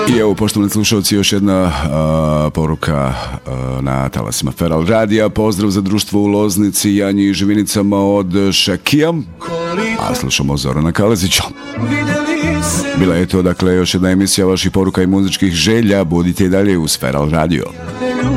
I evo, poštovani slušalci, još jedna poruka na talasima Feral Radija. Pozdrav za društvo u Loznici, Janji i Živinicama od Šakija. A slušamo Zorana Kalezića. Bila je to, dakle, još jedna emisija vaših poruka i muzičkih želja. Budite i dalje uz Feral Radio.